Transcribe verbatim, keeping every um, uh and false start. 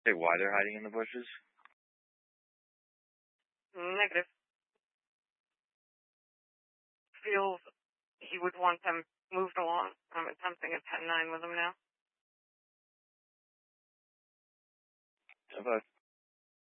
Say why they're hiding in the bushes? Negative. Feels he would want them moved along. I'm attempting a ten nine with him now. ten five.